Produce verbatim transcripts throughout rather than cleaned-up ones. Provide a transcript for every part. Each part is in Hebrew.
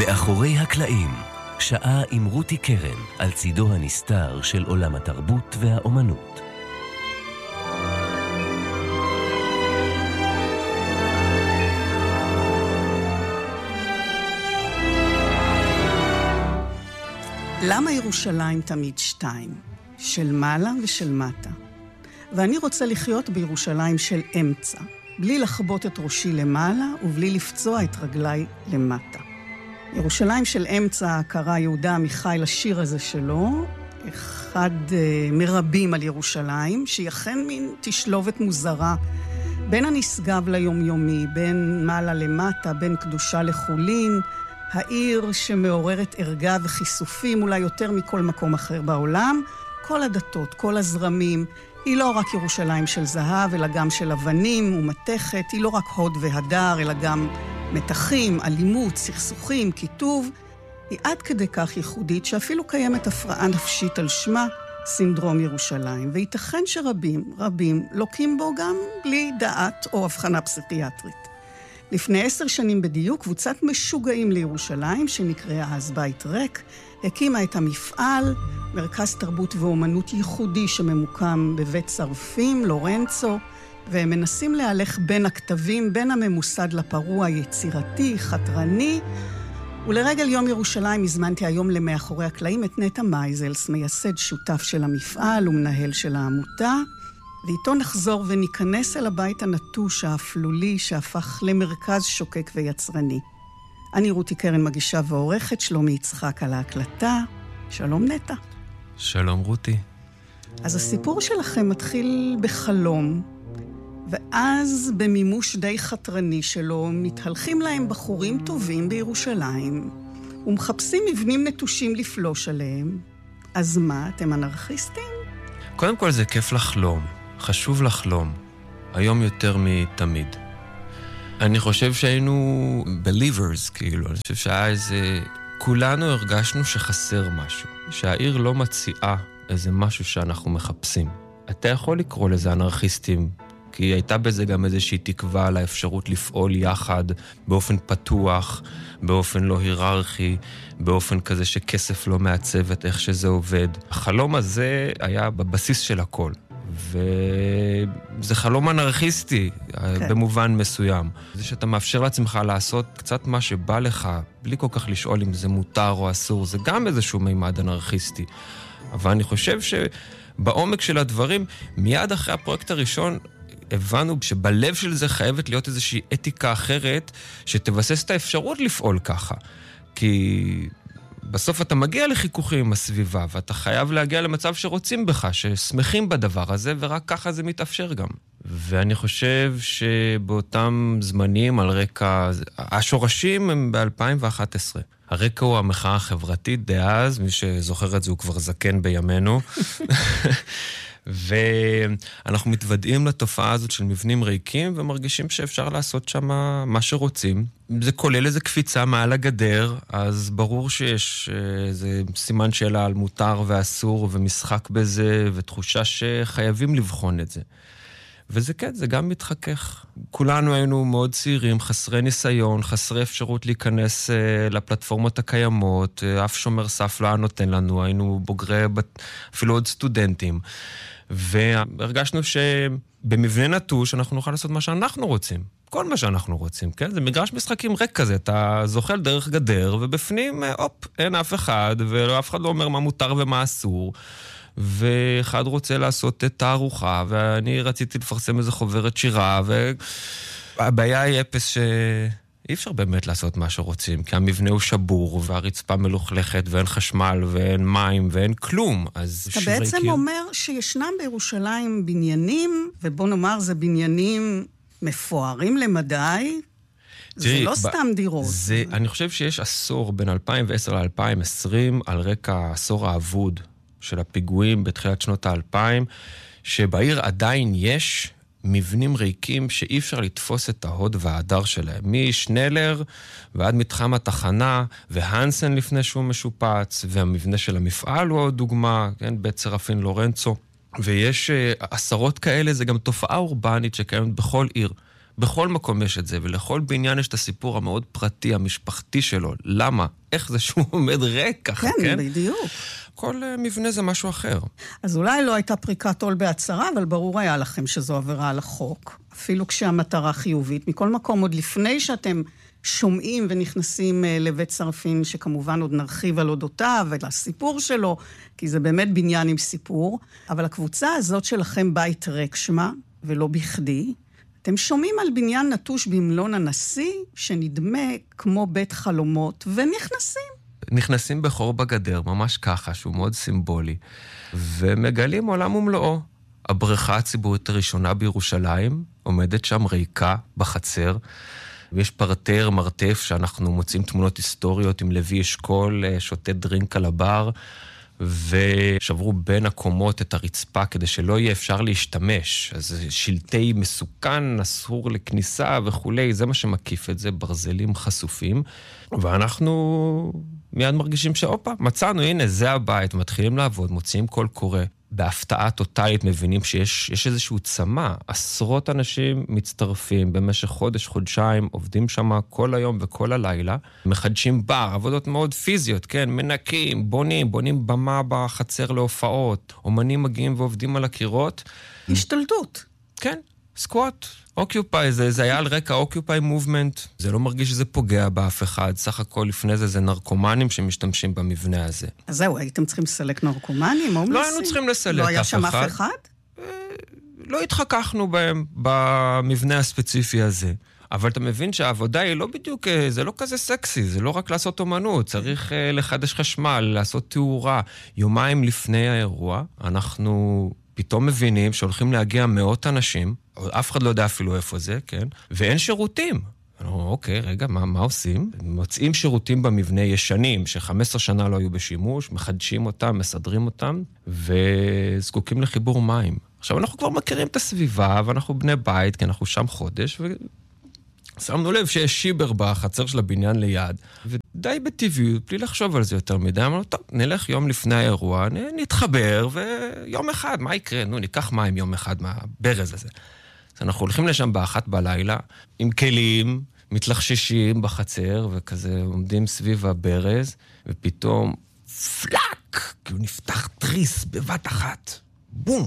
מאחורי הקלעים, שעה עם רותי קרן על צידו הנסתר של עולם התרבות והאומנות. למה ירושלים תמיד שתיים? של מעלה ושל מטה. ואני רוצה לחיות בירושלים של אמצע, בלי לחבות את ראשי למעלה ובלי לפצוע את רגליי למטה. ירושלים של אמצע קרא יהודה עמיחי לשיר הזה שלו, אחד uh, מרבים על ירושלים, שהיא אכן מין תשלובת מוזרה, בין הנשגב ליומיומי, בין מעלה למטה, בין קדושה לחולין, העיר שמעוררת ערגה וחיסופים אולי יותר מכל מקום אחר בעולם, כל הדתות, כל הזרמים, היא לא רק ירושלים של זהב, אלא גם של אבנים ומתכת, היא לא רק הוד והדר, אלא גם מתחים, אלימות, סכסוכים, כיתוב, היא עד כדי כך ייחודית שאפילו קיימת הפרעה נפשית על שמה, סינדרום ירושלים, וייתכן שרבים, רבים, לוקים בו גם בלי דעת או הבחנה פסיכיאטרית. לפני עשר שנים בדיוק, קבוצת משוגעים לירושלים, שנקראה אז בית ריק, הקימה את המפעל, מרכז תרבות ואומנות ייחודי שממוקם בבית צרפים, לורנצו, והם מנסים להלך בין הכתבים, בין הממוסד לפרוע יצירתי, חתרני, ולרגל יום ירושלים הזמנתי היום למאחורי הקלעים את נטע מייזלס, מייסד שותף של המפעל ומנהל של העמותה, ואיתו נחזור וניכנס אל הבית הנטוש האפלולי שהפך למרכז שוקק ויצרני. אני רותי קרן מגישה ועורכת, שלומי יצחק על ההקלטה. שלום נטע. שלום רותי. אז הסיפור שלכם מתחיל בחלום, ואז במימוש די חתרני שלו מתהלכים להם בחורים טובים בירושלים, ומחפשים מבנים נטושים לפלוש עליהם. אז מה, אתם אנרכיסטים? קודם כל זה כיף לחלום, חשוב לחלום, היום יותר מתמיד. אני חושב שהיינו believers, כאילו, אני חושב שהיה איזה... כולנו הרגשנו שחסר משהו, שהעיר לא מציעה איזה משהו שאנחנו מחפשים. אתה יכול לקרוא לזה אנרכיסטים, כי הייתה בזה גם איזושהי תקווה לאפשרות לפעול יחד, באופן פתוח, באופן לא היררכי, באופן כזה שכסף לא מעצב את איך שזה עובד. החלום הזה היה בבסיס של הכל. וזה חלום אנרכיסטי, כן. במובן מסוים. זה שאתה מאפשר לעצמך לעשות קצת מה שבא לך, בלי כל כך לשאול אם זה מותר או אסור, זה גם איזשהו מימד אנרכיסטי. אבל אני חושב שבעומק של הדברים, מיד אחרי הפרויקט הראשון, הבנו שבלב של זה חייבת להיות איזושהי אתיקה אחרת, שתבסס את האפשרות לפעול ככה. כי בסוף אתה מגיע לחיכוכים עם הסביבה, ואתה חייב להגיע למצב שרוצים בך, ששמחים בדבר הזה, ורק ככה זה מתאפשר גם. ואני חושב שבאותם זמנים על רקע... השורשים הם ב-אלפיים ואחת עשרה. הרקע הוא המחאה החברתית דאז, מי שזוכר את זה הוא כבר זקן בימינו. ואנחנו מתוודעים לתופעה הזאת של מבנים ריקים, ומרגישים שאפשר לעשות שם מה שרוצים. זה כולל איזה קפיצה מעל הגדר, אז ברור שיש איזה סימן שאלה על מותר ואסור, ומשחק בזה, ותחושה שחייבים לבחון את זה. וזה כן, זה גם מתחכך. כולנו היינו מאוד צעירים, חסרי ניסיון, חסרי אפשרות להיכנס לפלטפורמות הקיימות, אף שומר סף לא היה נותן לנו, היינו בוגרי, אפילו עוד סטודנטים. והרגשנו שבמבנה נטוש אנחנו נוכל לעשות מה שאנחנו רוצים. כל מה שאנחנו רוצים, כן? זה מגרש משחקים ריק כזה, אתה זוחל דרך גדר, ובפנים, אופ, אין אף אחד, ואף אחד לא אומר מה מותר ומה אסור. ואחד רוצה לעשות את הארוחה, ואני רציתי לפרסם איזה חוברת שירה, והבעיה היא אפס שאי אפשר באמת לעשות מה שרוצים, כי המבנה הוא שבור, והרצפה מלוכלכת, ואין חשמל, ואין מים, ואין כלום. אז אתה בעצם קיר... אומר שישנם בירושלים בניינים, ובוא נאמר זה בניינים מפוארים למדי, זה לא סתם דירות. זה, אני חושב שיש עשור בין אלפיים ועשר ל-אלפיים ועשרים, על רקע העשור האבוד, של הפיגועים בתחילת שנות האלפיים, שבעיר עדיין יש מבנים ריקים שאי אפשר לתפוס את ההוד וההדר שלהם. משנלר ועד מתחם התחנה, והנסן לפני שהוא משופץ, והמבנה של המפעל הוא עוד דוגמה, כן, בית צרפין לורנצו. ויש uh, עשרות כאלה, זה גם תופעה אורבנית שקיימת בכל עיר. בכל מקום יש את זה, ולכל בניין יש את הסיפור המאוד פרטי, המשפחתי שלו. למה? איך זה שהוא עומד ריק ככה, כן? כן, בדיוק. כל מבנה זה משהו אחר. אז אולי לא הייתה פריקת עול בהצהרה, אבל ברור היה לכם שזו עבירה על החוק, אפילו כשהמטרה חיובית. מכל מקום, עוד לפני שאתם שומעים ונכנסים לבית שרפין, שכמובן עוד נרחיב על אודותיו ולסיפור שלו, כי זה באמת בניין עם סיפור, אבל הקבוצה הזאת שלכם בית ריק שמה, ולא בכדי, אתם שומעים על בניין נטוש במלון הנשיא, שנדמה כמו בית חלומות, ונכנסים. נכנסים בחור בגדר, ממש ככה, שהוא מאוד סימבולי, ומגלים עולם ומלואו. הבריכה הציבורית הראשונה בירושלים עומדת שם ריקה בחצר, ויש פרטר, מרתף, שאנחנו מוצאים תמונות היסטוריות עם לוי אשכול, שותה דרינק על הבר, ושברו בין הקומות את הרצפה כדי שלא יהיה אפשר להשתמש. אז שלטי מסוכן, אסור לכניסה וכולי, זה מה שמקיף את זה, ברזלים חשופים. ואנחנו מיד מרגישים שאופה, מצאנו, הנה, זה הבית, מתחילים לעבוד, מוציאים קול קורא. בהפתעה טוטלית מבינים שיש יש איזשהו צמא. עשרות אנשים מצטרפים במשך חודש, חודשיים, עובדים שם כל היום וכל הלילה, מחדשים בר, עבודות מאוד פיזיות, כן, מנקים, בונים, בונים במה בחצר להופעות, אומנים מגיעים ועובדים על הקירות. השתלטות. כן, סקואט. אוקיופאי, זה, זה היה על רקע אוקיופאי מובמנט, זה לא מרגיש שזה פוגע באף אחד, סך הכל לפני זה זה נרקומנים שמשתמשים במבנה הזה. אז זהו, הייתם צריכים לסלק נרקומנים? לא היינו צריכים לסלק אף אחד. לא היה שם אף אחד? לא התחככנו בהם במבנה הספציפי הזה. אבל אתה מבין שהעבודה היא לא בדיוק, זה לא כזה סקסי, זה לא רק לעשות אומנות, צריך לחדש חשמל, לעשות תאורה. יומיים לפני האירוע, אנחנו פתאום מבינים שהולכים להגיע מאות אנשים, אף אחד לא יודע אפילו איפה זה, כן? ואין שירותים. אוקיי, רגע, מה, מה עושים? מוצאים שירותים במבנה ישנים, ש-חמש עשרה שנה לא היו בשימוש, מחדשים אותם, מסדרים אותם, וזקוקים לחיבור מים. עכשיו, אנחנו כבר מכירים את הסביבה, ואנחנו בני בית, כי אנחנו שם חודש, ושמנו לב שיש שיבר בחצר של הבניין ליד, ודי בטבעיות, בלי לחשוב על זה יותר מדי, אמרנו, טוב, נלך יום לפני האירוע, נתחבר, ויום אחד, מה יקרה? נו, ניקח מים יום אחד מהברז הזה. אז אנחנו הולכים לשם באחת בלילה, עם כלים, מתלחששים בחצר, וכזה עומדים סביב הברז, ופתאום פלאק, כי הוא נפתח תריס בבת אחת, בום,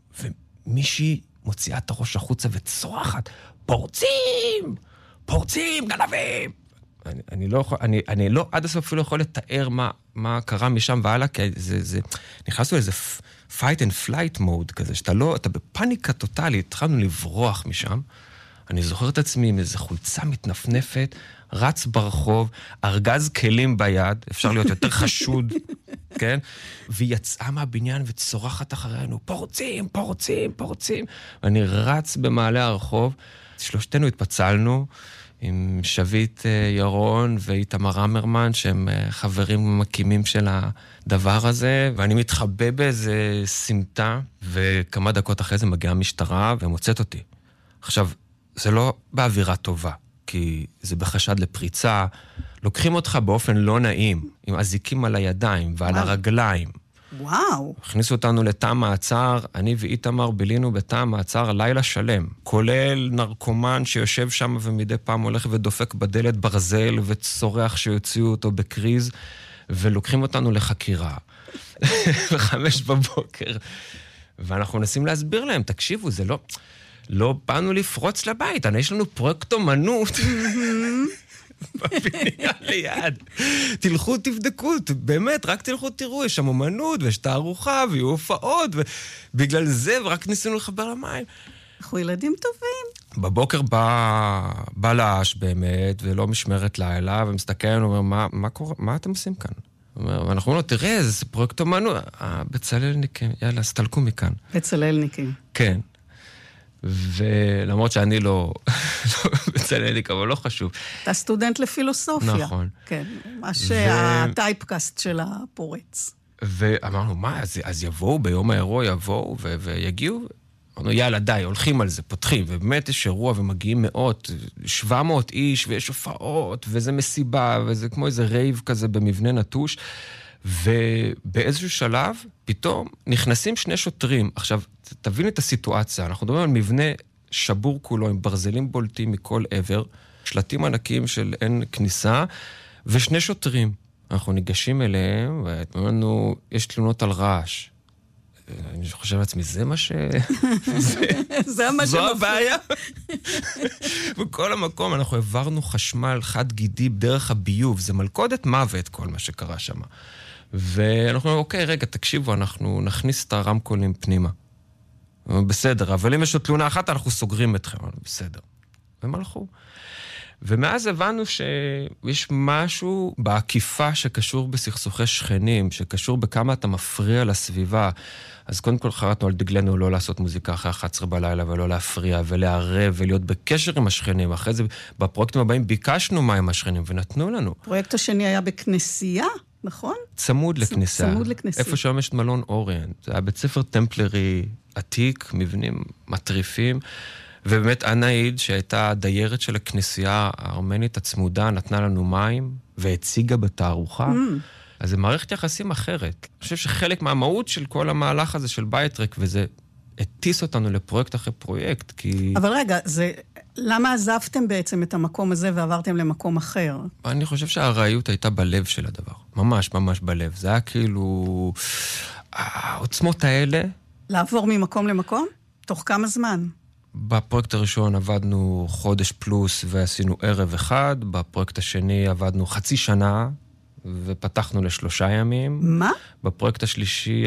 ומישהי מוציאה את הראש החוצה וצורחת, פורצים, פורצים, גנבים. אני, אני לא יכול, אני, אני לא עד הסוף אפילו יכול לתאר מה, מה קרה משם והלאה, כי זה, זה, נכנסנו לאיזה fight and flight mode כזה, שאתה לא, אתה בפניקה טוטלית, התחלנו לברוח משם, אני זוכר את עצמי עם איזו חולצה מתנפנפת, רץ ברחוב, ארגז כלים ביד, אפשר להיות יותר חשוד, כן? והיא יצאה מהבניין וצורחת אחרינו, פורצים, פורצים, פורצים. ואני רץ במעלה הרחוב, שלושתנו התפצלנו, עם שביט ירון ואיתמר אמרמן, שהם חברים מקימים של הדבר הזה, ואני מתחבא באיזה סמטה, וכמה דקות אחרי זה מגיעה המשטרה ומוצאת אותי. עכשיו, זה לא באווירה טובה, כי זה בחשד לפריצה, לוקחים אותך באופן לא נעים, עם אזיקים על הידיים ועל הרגליים. וואו. הכניסו אותנו לתא מעצר, אני ואיתמר בילינו בתא מעצר לילה שלם, כולל נרקומן שיושב שם ומדי פעם הולך ודופק בדלת ברזל וצורח שיוציאו אותו בקריז, ולוקחים אותנו לחקירה. בחמש בבוקר. ואנחנו מנסים להסביר להם, תקשיבו, זה לא... לא באנו לפרוץ לבית, יש לנו פרויקט אומנות בבניין ליד. תלכו, תבדקו, באמת, רק תלכו, תראו, יש שם אומנות, ויש תערוכה, ויהיו הופעות, ובגלל זה, ורק ניסינו לחבר למים. אנחנו ילדים טובים. בבוקר בא, בא לאש באמת, ולא משמרת לילה, ומסתכל לנו, ואומר, מה, מה קורה, מה אתם עושים כאן? ואנחנו אומרים לו, תראה, זה פרויקט אומנות. בצללניקים, יאללה, סתלקו מכאן. בצללניקים. כן. ולמרות שאני לא בצלניק, אבל לא חשוב. אתה סטודנט לפילוסופיה. נכון. כן, מה שהטייפקאסט של הפורץ. ואמרנו, מה, אז, אז יבואו, ביום האירוע יבואו ו- ויגיעו? אמרנו, יאללה, די, הולכים על זה, פותחים, ובאמת יש אירוע ומגיעים מאות, שבע מאות איש, ויש הופעות, וזה מסיבה, וזה כמו איזה רייב כזה במבנה נטוש, ובאיזשהו שלב, פתאום נכנסים שני שוטרים. עכשיו, תבין את הסיטואציה, אנחנו מדברים על מבנה שבור כולו, עם ברזלים בולטים מכל עבר, שלטים ענקים של אין כניסה, ושני שוטרים. אנחנו ניגשים אליהם, ואומרים לנו, יש תלונות על רעש. אני חושב לעצמי, זה מה ש... זה מה זו הבעיה. בכל המקום אנחנו העברנו חשמל חד גידי דרך הביוב, זה מלכודת מוות כל מה שקרה שם. ואנחנו אומרים, אוקיי, רגע, תקשיבו, אנחנו נכניס את הרמקולים פנימה. בסדר, אבל אם יש לו תלונה אחת, אנחנו סוגרים אתכם. בסדר. והם הלכו. ומאז הבנו שיש משהו בעקיפה שקשור בסכסוכי שכנים, שקשור בכמה אתה מפריע לסביבה. אז קודם כל חרטנו על דגלנו לא לעשות מוזיקה אחרי אחת עשרה בלילה, ולא להפריע, ולערב, ולהיות בקשר עם השכנים. אחרי זה, בפרויקטים הבאים ביקשנו מה עם השכנים, ונתנו לנו. הפרויקט השני היה בכנסייה, נכון? צמוד לכנסייה. צמוד לכנסייה. איפה שם יש מלון אוריינט. זה היה בית ספר טמפלרי עתיק, מבנים מטריפים, ובאמת אנאיד, שהייתה דיירת של הכנסייה הארמנית הצמודה, נתנה לנו מים, והציגה בתערוכה. Mm. אז זה מערכת יחסים אחרת. אני חושב שחלק מהמהות של כל המהלך הזה של בייטרק, וזה הטיס אותנו לפרויקט אחרי פרויקט, כי... אבל רגע, זה... למה עזבתם בעצם את המקום הזה ועברתם למקום אחר? אני חושב שהרעיות הייתה בלב של הדבר. ממש, ממש בלב. זה היה כאילו... העוצמות האלה... לעבור ממקום למקום? תוך כמה זמן? בפרויקט הראשון עבדנו חודש פלוס ועשינו ערב אחד, בפרויקט השני עבדנו חצי שנה ופתחנו לשלושה ימים. מה? בפרויקט השלישי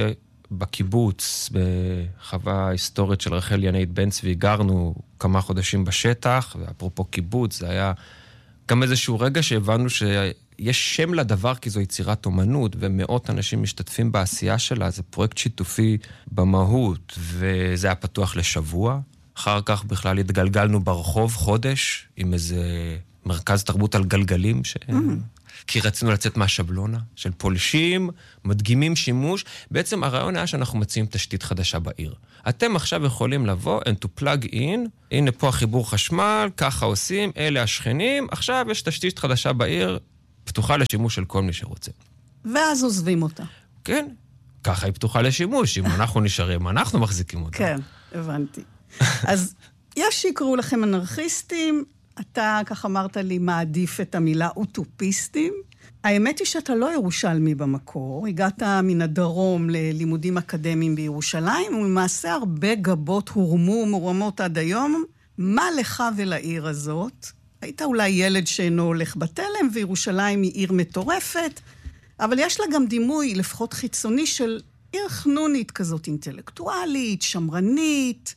בקיבוץ, בחווה היסטורית של רחל ינאית בן צבי, גרנו כמה חודשים בשטח, ואפרופו קיבוץ, זה היה גם איזשהו רגע שהבנו שיש שם לדבר, כי זו יצירת אומנות, ומאות אנשים משתתפים בעשייה שלה, זה פרויקט שיתופי במהות, וזה היה פתוח לשבוע. אחר כך בכלל התגלגלנו ברחוב חודש, עם איזה מרכז תרבות על גלגלים, ש... mm. כי רצינו לצאת מהשבלונה של פולשים, מדגימים שימוש. בעצם הרעיון היה שאנחנו מציעים תשתית חדשה בעיר. אתם עכשיו יכולים לבוא and to plug in, הנה פה החיבור חשמל, ככה עושים, אלה השכנים, עכשיו יש תשתית חדשה בעיר, פתוחה לשימוש של כל מי שרוצה. ואז עוזבים אותה. כן, ככה היא פתוחה לשימוש, אם אנחנו נשארים, אנחנו מחזיקים אותה. כן, הבנתי. אז יש שיקראו לכם אנרכיסטים, אתה, כך אמרת לי, מעדיף את המילה אוטופיסטים. האמת היא שאתה לא ירושלמי במקור, הגעת מן הדרום ללימודים אקדמיים בירושלים, ולמעשה הרבה גבות הורמו מורמות עד היום. מה לך ולעיר הזאת? היית אולי ילד שאינו הולך בתלם, וירושלים היא עיר מטורפת, אבל יש לה גם דימוי, לפחות חיצוני, של עיר חנונית כזאת, אינטלקטואלית, שמרנית,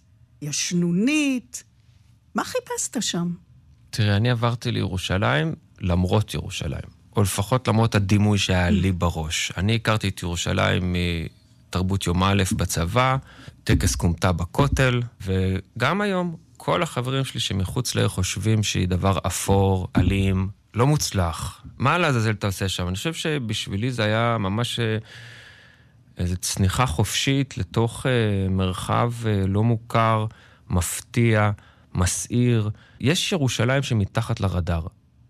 ישנונית. מה חיפשת שם? תראה, אני עברתי לירושלים למרות ירושלים, או לפחות למרות הדימוי שהיה לי בראש. אני הכרתי את ירושלים מתרבות יום א' בצבא, טקס קומתה בכותל, וגם היום כל החברים שלי שמחוץ לעיר חושבים שהיא דבר אפור, אלים, לא מוצלח. מה לעזאזל אתה עושה שם? אני חושב שבשבילי זה היה ממש איזו צניחה חופשית לתוך מרחב לא מוכר, מפתיע, מסעיר. יש ירושלים שמתחת לרדאר.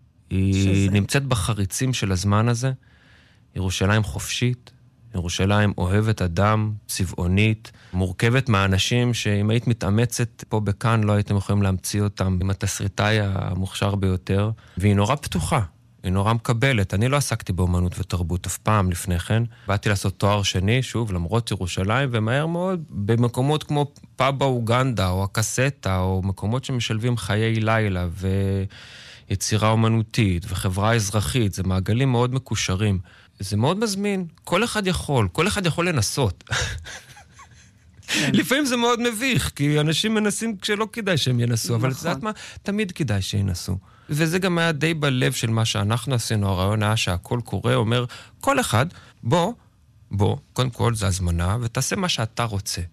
היא שזה. נמצאת בחריצים של הזמן הזה. ירושלים חופשית, ירושלים אוהבת אדם, צבעונית, מורכבת מהאנשים שאם היית מתאמצת פה בכאן לא הייתם יכולים להמציא אותם עם התסריטאי המוכשר ביותר. והיא נורא פתוחה, היא נורא מקבלת. אני לא עסקתי באומנות ותרבות אף פעם לפני כן. באתי לעשות תואר שני, שוב, למרות ירושלים, ומהר מאוד במקומות כמו פאבה אוגנדה, או הקסטה, או מקומות שמשלבים חיי לילה, ויצירה אומנותית, וחברה אזרחית. זה מעגלים מאוד מקושרים. זה מאוד מזמין. כל אחד יכול, כל אחד יכול לנסות. לפעמים זה מאוד מביך, כי אנשים מנסים כשלא כדאי שהם ינסו, אבל את יודעת מה? תמיד כדאי שינסו. וזה גם היה די בלב של מה שאנחנו עשינו, הרעיון היה שהכל קורה, אומר, כל אחד, בוא, בוא, קודם כל זה הזמנה, ותעשה מה שאתה רוצה.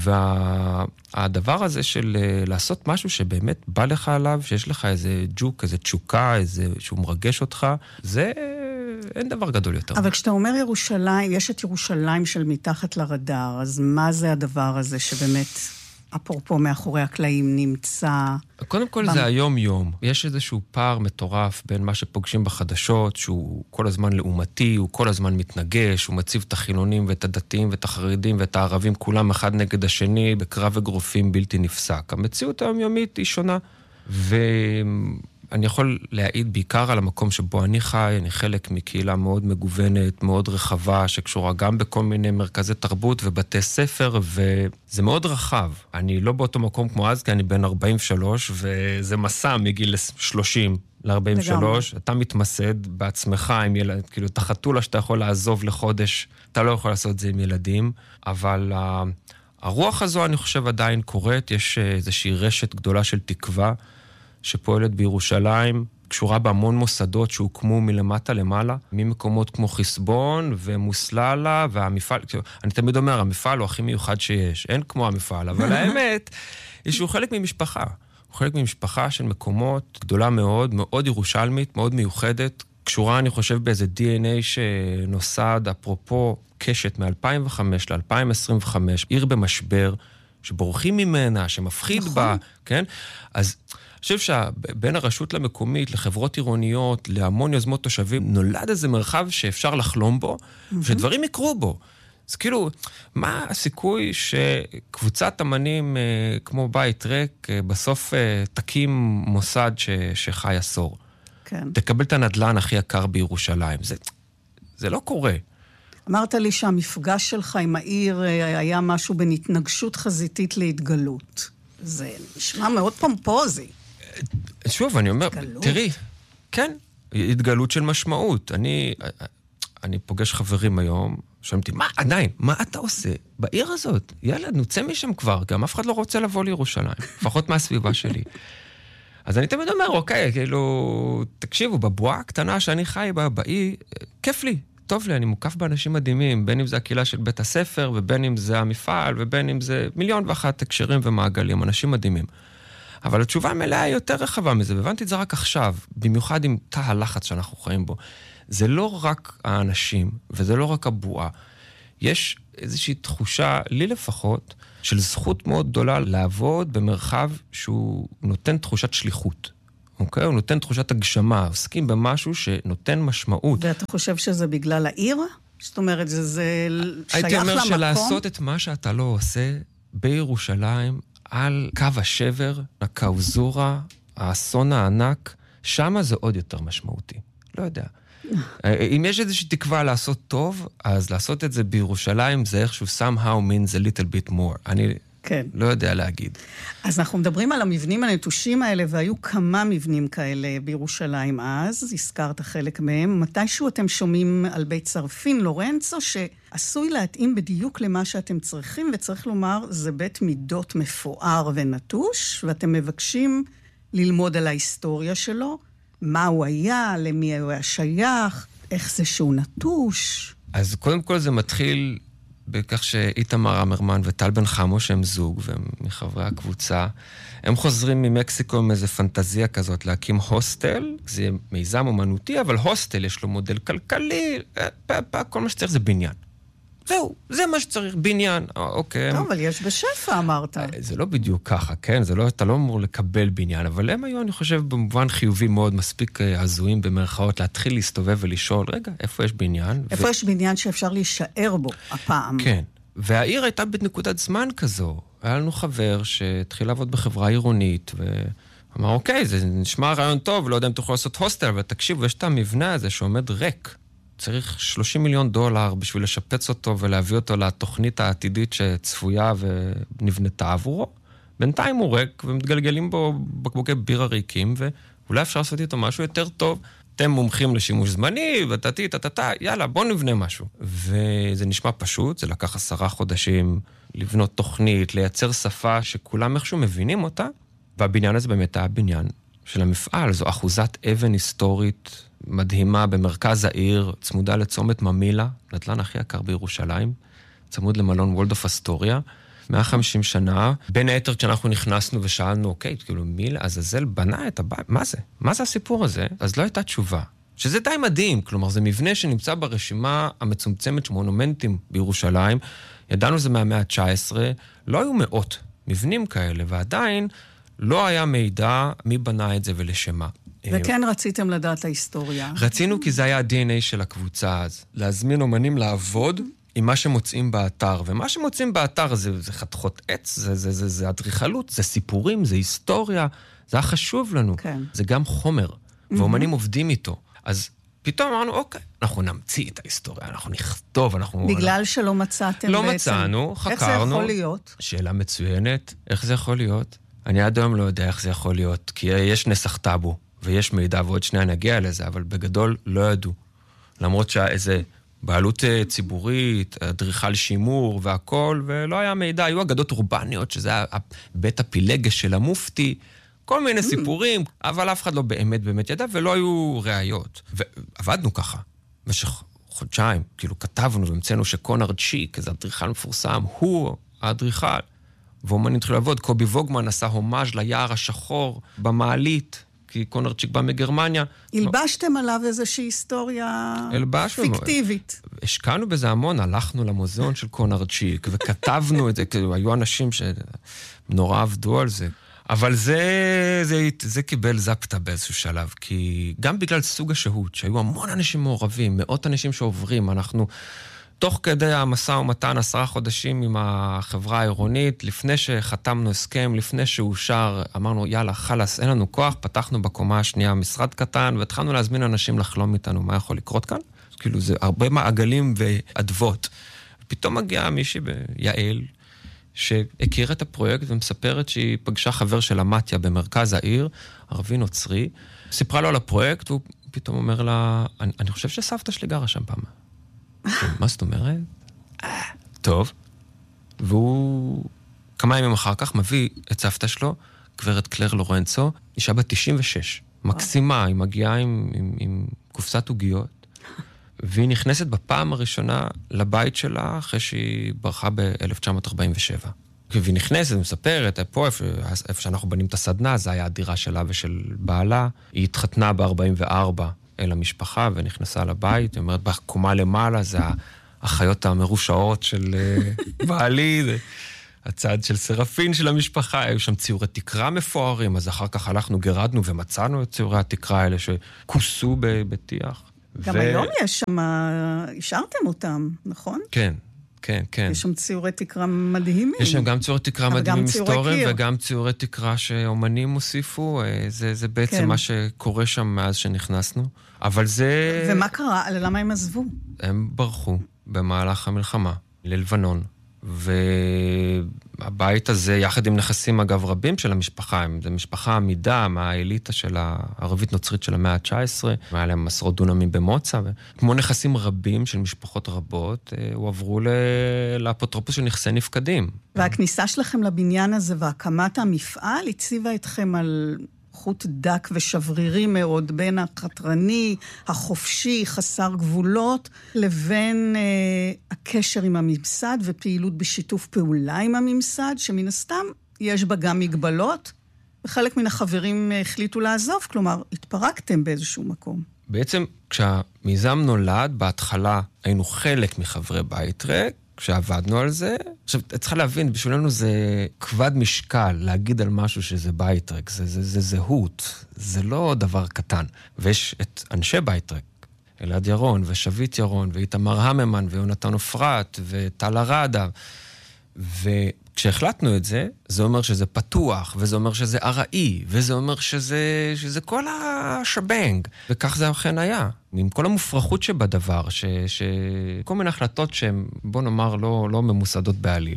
והדבר הזה של לעשות משהו שבאמת בא לך עליו, שיש לך איזה ג'וק, איזה תשוקה, איזה שהוא מרגש אותך, זה אין דבר גדול יותר. אבל כשאתה אומר ירושלים, יש את ירושלים של מתחת לרדאר, אז מה זה הדבר הזה שבאמת אפרופו מאחורי הקלעים, נמצא... קודם כל במ... זה היום-יום. יש איזשהו פער מטורף בין מה שפוגשים בחדשות, שהוא כל הזמן לעומתי, הוא כל הזמן מתנגש, הוא מציב את החילונים ואת הדתיים ואת החרדים ואת הערבים, כולם אחד נגד השני, בקרב אגרופים בלתי נפסק. המציאות היומיומית היא שונה, ואני יכול להעיד בעיקר על המקום שבו אני חי, אני חלק מקהילה מאוד מגוונת, מאוד רחבה, שקשורה גם בכל מיני מרכזי תרבות ובתי ספר, וזה מאוד רחב. אני לא באותו מקום כמו אז, כי אני בן ארבעים ושלוש, וזה מסע מגיל שלושים ל-ארבעים ושלוש. אתה מתמסד בעצמך עם ילד, כאילו, אתה חתולה שאתה יכול לעזוב לחודש, אתה לא יכול לעשות את זה עם ילדים, אבל uh, הרוח הזו, אני חושב, עדיין קורית, יש איזושהי רשת גדולה של תקווה, שפועלת בירושלים, קשורה בהמון מוסדות שהוקמו מלמטה למעלה, ממקומות כמו חסבון ומוסללה והמפעל, אני תמיד אומר, המפעל הוא הכי מיוחד שיש, אין כמו המפעל, אבל האמת היא שהוא חלק ממשפחה, הוא חלק ממשפחה של מקומות גדולה מאוד, מאוד ירושלמית, מאוד מיוחדת, קשורה אני חושב באיזה די אן איי שנוסד, אפרופו קשת מ-אלפיים וחמש ל-אלפיים עשרים וחמש, עיר במשבר, שבורחים ממנה, שמפחיד נכון. בה, כן? אז אני חושב שבין הרשות למקומית, לחברות עירוניות, להמון יוזמות תושבים, נולד איזה מרחב שאפשר לחלום בו, mm-hmm. שדברים יקרו בו. אז כאילו, מה הסיכוי שקבוצת אמנים כמו בית ריק, בסוף תקים מוסד ש, שחי עשור? כן. תקבל את הנדלן הכי יקר בירושלים. זה, זה לא קורה. אמרת לי שהמפגש שלך עם העיר היה משהו בין התנגשות חזיתית להתגלות. זה נשמע מאוד פומפוזי. שוב, אני אומר, התגלות. תראי, כן, התגלות של משמעות. אני, אני פוגש חברים היום, שאומרים, מה, עדיין, מה אתה עושה בעיר הזאת? ילד, נוצא משם כבר, גם אף אחד לא רוצה לבוא לירושלים, לפחות מהסביבה שלי. אז אני תמיד אומר, אוקיי, כאילו, תקשיבו, בבועה הקטנה שאני חי בה, באי, כיף לי, טוב לי, אני מוקף באנשים מדהימים, בין אם זה הקהילה של בית הספר, ובין אם זה המפעל, ובין אם זה מיליון ואחת הקשרים ומעגלים, אנשים מדהימים. אבל התשובה המלאה היא יותר רחבה מזה, והבנתי את זה רק עכשיו, במיוחד עם תא הלחץ שאנחנו חיים בו. זה לא רק האנשים, וזה לא רק הבועה. יש איזושהי תחושה, לי לפחות, של זכות מאוד גדולה לעבוד במרחב שהוא נותן תחושת שליחות. אוקיי? הוא נותן תחושת הגשמה, עוסקים במשהו שנותן משמעות. ואתה חושב שזה בגלל העיר? זאת אומרת, זה, זה שייך למקום? הייתי אומר שלעשות את מה שאתה לא עושה בירושלים, על קו השבר, הקאוזורה, האסון הענק, שמה זה עוד יותר משמעותי. לא יודע. אם יש איזושהי תקווה לעשות טוב, אז לעשות את זה בירושלים, זה איכשהו somehow means a little bit more. אני כן. לא יודע להגיד. אז אנחנו מדברים על המבנים הנטושים האלה, והיו כמה מבנים כאלה בירושלים אז, הזכרת חלק מהם. מתישהו אתם שומעים על בית צרפין, לורנצו, שעשוי להתאים בדיוק למה שאתם צריכים, וצריך לומר, זה בית מידות מפואר ונטוש, ואתם מבקשים ללמוד על ההיסטוריה שלו, מה הוא היה, למי הוא היה שייך, איך זה שהוא נטוש. אז קודם כל זה מתחיל בכך שאיתמר אמרמן וטל בן חמו, שהם זוג, והם מחברי הקבוצה, הם חוזרים ממקסיקו עם איזו פנטזיה כזאת, להקים הוסטל, זה מיזם אומנותי, אבל הוסטל יש לו מודל כלכלי, כל מה שצריך זה בניין. זהו, זה מה שצריך, בניין, אוקיי. טוב, אבל יש בשפע, אמרת. זה לא בדיוק ככה, כן? זה לא, אתה לא אמור לקבל בניין, אבל הם היו, אני חושב, במובן חיובי מאוד, מספיק הזויים במרכאות, להתחיל להסתובב ולשאול, רגע, איפה יש בניין? איפה ו... יש בניין שאפשר להישאר בו הפעם? כן, והעיר הייתה בנקודת זמן כזו. היה לנו חבר שהתחיל לעבוד בחברה עירונית, ואמר, אוקיי, זה נשמע רעיון טוב, לא יודע אם תוכל לעשות הוסטל, אבל תקשיבו, יש את המבנה הזה שעומד ריק. צריך שלושים מיליון דולר בשביל לשפץ אותו ולהביא אותו לתוכנית העתידית שצפויה ונבנתה עבורו. בינתיים הוא ריק ומתגלגלים בו בקבוקי בירה ריקים, ואולי אפשר לעשות איתו משהו יותר טוב. אתם מומחים לשימוש זמני, ותתי, תתתה, יאללה, בוא נבנה משהו. וזה נשמע פשוט, זה לקח עשרה חודשים לבנות תוכנית, לייצר שפה שכולם איכשהו מבינים אותה, והבניין הזה באמת היה בניין של המפעל. זו אחוזת אבן היסטורית מדהימה במרכז העיר, צמודה לצומת ממילה, נדל"ן הכי יקר בירושלים, צמוד למלון וולדוף אסטוריה, מאה וחמישים שנה. בין היתר כשאנחנו נכנסנו ושאלנו, אוקיי, כאילו מי לעזאזל בנה את הבית? מה זה? מה זה הסיפור הזה? אז לא הייתה תשובה. שזה די מדהים, כלומר זה מבנה שנמצא ברשימה המצומצמת של מונומנטים בירושלים, ידענו זה מהמאה ה-תשע עשרה, לא היו מאות מבנים כאלה, ועדיין לא היה מידע מי בנה את זה ולשמה. וכן רציתם לדעת ההיסטוריה. רצינו כי זה היה ה-די אן איי של הקבוצה אז. להזמין אומנים לעבוד עם מה שמוצאים באתר. ומה שמוצאים באתר זה, זה חתכות עץ, זה, זה, זה, זה אדריכלות, זה סיפורים, זה היסטוריה. זה היה חשוב לנו. כן. זה גם חומר. ואומנים עובדים איתו. אז פתאום אמרנו, אוקיי, אנחנו נמציא את ההיסטוריה, אנחנו נכתוב, אנחנו... בגלל שלא מצאתם לא בעצם. לא מצאנו, חקרנו. איך זה יכול להיות? שאלה מצוינת, איך זה יכול להיות? אני עד היום לא יודע איך זה יכול להיות, כי יש נסח טאבו, ויש מידע, ועוד שניה נגיע לזה, אבל בגדול לא ידעו. למרות שאיזה בעלות ציבורית, אדריכל שימור והכל, ולא היה מידע, היו אגדות אורבניות, שזה היה בית הפילגש של המופתי, כל מיני סיפורים, אבל אף אחד לא באמת באמת ידע, ולא היו ראיות. ועבדנו ככה, במשך חודשיים, כאילו כתבנו והמצאנו שקונרד צ'יק, איזה אדריכל מפורסם, הוא האדריכל, ואומן התחיל לעבוד, קובי ווגמן עשה הומאז' ליער השחור במעלית, כי קונרד צ'יק בא מגרמניה. הלבשתם עליו איזושהי היסטוריה פיקטיבית. השקענו בזה המון, הלכנו למוזיאון של קונרד צ'יק, וכתבנו את זה, כאילו, היו אנשים שנורא עבדו על זה. אבל זה, זה, זה קיבל זפטה באיזשהו שלב, כי גם בגלל סוג השהות, שהיו המון אנשים מעורבים, מאות אנשים שעוברים, אנחנו תוך כדי המסע ומתן עשרה חודשים עם החברה העירונית, לפני שחתמנו הסכם, לפני שאושר, אמרנו, יאללה, חלס, אין לנו כוח, פתחנו בקומה השנייה משרד קטן, והתחלנו להזמין אנשים לחלום איתנו מה יכול לקרות כאן. כאילו זה הרבה מעגלים ועדבות. פתאום מגיעה מישהי ביעל, שהכירה את הפרויקט ומספרת שהיא פגשה חבר של המתיה במרכז העיר, ערבי נוצרי, סיפרה לו על הפרויקט, והוא פתאום אומר לה, אני, אני חושב שסבתא שלי גרה שם פעם. מה זאת אומרת? טוב. והוא כמה ימים אחר כך מביא את סבתא שלו, גברת קלר לורנצו, אישה בת תשעים ושש, מקסימה, היא מגיעה עם, עם, עם קופסת עוגיות, והיא נכנסת בפעם הראשונה לבית שלה, אחרי שהיא ברחה ב-אלף תשע מאות ארבעים ושבע. והיא נכנסת ומספרת, פה איפה, איפה שאנחנו בנים את הסדנה, זה היה הדירה שלה ושל בעלה. היא התחתנה ב-ארבעים וארבע אל המשפחה ונכנסה לבית, היא אומרת, בקומה למעלה זה החיות המרושעות של בעלי, זה הצד של סרפין של המשפחה, היו שם ציורי תקרה מפוארים, אז אחר כך הלכנו, גרדנו ומצאנו את ציורי התקרה האלה שכוסו בטיח. גם ו... היום יש שם, השארתם אותם, נכון? כן, כן, כן. יש שם ציורי תקרה מדהימים. יש שם גם ציורי תקרה מדהימים היסטוריים, וגם ציורי תקרה שאומנים הוסיפו. זה, זה בעצם כן. מה שקורה שם מאז שנכנסנו. אבל זה... ומה קרה? למה הם עזבו? הם ברחו במהלך המלחמה ללבנון. והבית הזה, יחד עם נכסים אגב רבים של המשפחה, זה משפחה עמידה מהאליטה של הערבית נוצרית של המאה ה-תשע עשרה, היה להם עשרות דונמים במוצא, כמו נכסים רבים של משפחות רבות, הועברו לאפוטרופוס של נכסי נפקדים. והכניסה שלכם לבניין הזה והקמת המפעל הציבה אתכם על חוט דק ושברירי מאוד בין החתרני, החופשי, חסר גבולות, לבין אה, הקשר עם הממסד ופעילות בשיתוף פעולה עם הממסד, שמן הסתם יש בה גם מגבלות, וחלק מן החברים החליטו לעזוב, כלומר, התפרקתם באיזשהו מקום. בעצם כשהמיזם נולד, בהתחלה היינו חלק מחברי בית ריק, כשעבדנו על זה, עכשיו, את צריכה להבין, בשבילנו זה כבד משקל להגיד על משהו שזה בייטרק, זה, זה, זה זהות, זה לא דבר קטן. ויש את אנשי בייטרק, אלעד ירון ושבית ירון, ואיתמר הממן ויונתן אופרת וטל הרדה, וכשהחלטנו את זה, זה אומר שזה פתוח, וזה אומר שזה ארעי, וזה אומר שזה, שזה כל השבנג, וכך זה אכן היה. עם כל המופרכות שבדבר, ש, ש... כל מיני החלטות שהן, בוא נאמר, לא, לא ממוסדות בעליל.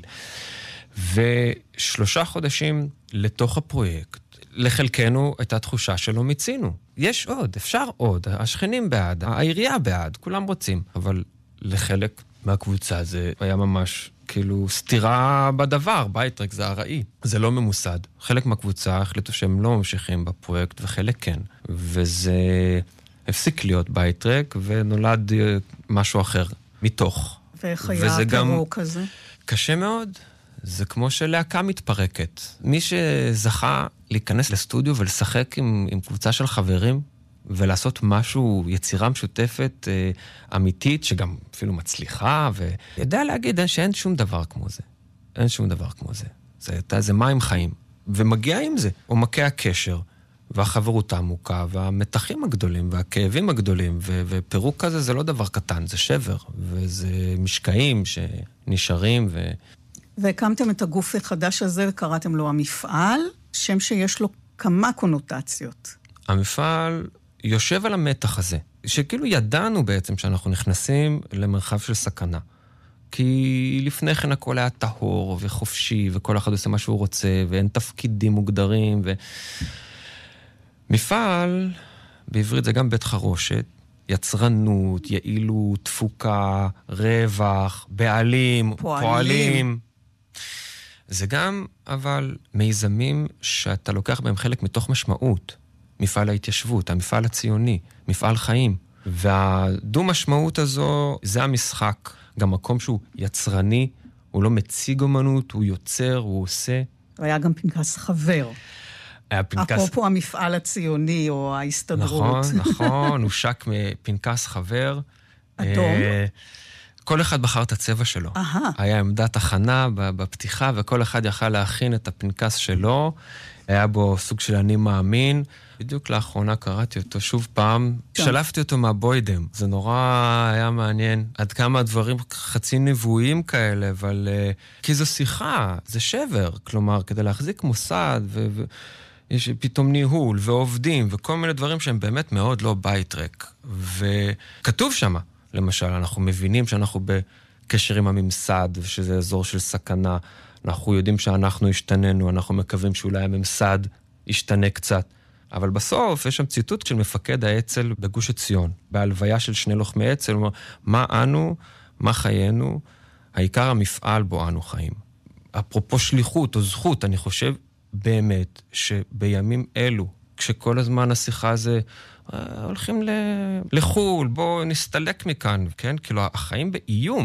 ושלושה חודשים לתוך הפרויקט, לחלקנו הייתה תחושה שלא מיצינו. יש עוד, אפשר עוד, השכנים בעד, העירייה בעד, כולם רוצים. אבל לחלק מהקבוצה זה היה ממש כאילו סתירה בדבר, בייטרק זה הראי. זה לא ממוסד. חלק מהקבוצה החליטו שהם לא ממשיכים בפרויקט, וחלק כן. וזה הפסיק להיות בייטרק, ונולד משהו אחר מתוך. ואיך היה הפירוק הזה? קשה מאוד. זה כמו שלהקה מתפרקת. מי שזכה להיכנס לסטודיו ולשחק עם, עם קבוצה של חברים, ולעשות משהו, יצירה משותפת אה, אמיתית, שגם אפילו מצליחה, וידע להגיד שאין שום דבר כמו זה. אין שום דבר כמו זה. זה, זה מים חיים. ומגיע עם זה, הוא מכה הקשר, והחברות העמוקה, והמתחים הגדולים, והכאבים הגדולים, ו- ופירוק כזה זה לא דבר קטן, זה שבר, וזה משקעים שנשארים. ו... והקמתם את הגוף החדש הזה, וקראתם לו המפעל, שם שיש לו כמה קונוטציות. המפעל יושב על המתח הזה, שכאילו ידענו בעצם שאנחנו נכנסים למרחב של סכנה. כי לפני כן הכל היה טהור וחופשי, וכל אחד עושה מה שהוא רוצה, ואין תפקידים מוגדרים, ו... מפעל, בעברית זה גם בית חרושת, יצרנות, יעילות, תפוקה, רווח, בעלים, פועלים. פועלים. זה גם, אבל, מיזמים שאתה לוקח בהם חלק מתוך משמעות. מפעל ההתיישבות, המפעל הציוני, מפעל חיים. והדו משמעות הזו, זה המשחק. גם מקום שהוא יצרני, הוא לא מציג אומנות, הוא יוצר, הוא עושה. הוא היה גם פנקס חבר. הפנקס... אפרופו המפעל הציוני או ההסתדרות. נכון, נכון, הוא שק מפנקס חבר. אדום. כל אחד בחר את הצבע שלו. Aha. היה עמדת הכנה בפתיחה, וכל אחד יכל להכין את הפנקס שלו. היה בו סוג של אני מאמין. בדיוק לאחרונה קראתי אותו שוב פעם. כן. שלפתי אותו מהבוידם. זה נורא היה מעניין. עד כמה הדברים חצי נבואים כאלה, אבל... כי זו שיחה, זה שבר. כלומר, כדי להחזיק מוסד ו... ו... יש פתאום ניהול ועובדים וכל מיני דברים שהם באמת מאוד לא בית ריק. וכתוב שמה, למשל, אנחנו מבינים שאנחנו בקשר עם הממסד ושזה אזור של סכנה. אנחנו יודעים שאנחנו השתננו, אנחנו מקווים שאולי הממסד ישתנה קצת. אבל בסוף יש שם ציטוט של מפקד האצ"ל בגוש עציון, בהלוויה של שני לוחמי אצ"ל, הוא אומר, מה אנו, מה חיינו, העיקר המפעל בו אנו חיים. אפרופו שליחות או זכות, אני חושב, באמת שבימים אלו, כשכל הזמן השיחה הזה, הולכים לחול, בואו נסתלק מכאן, כן? כאילו, החיים באיום.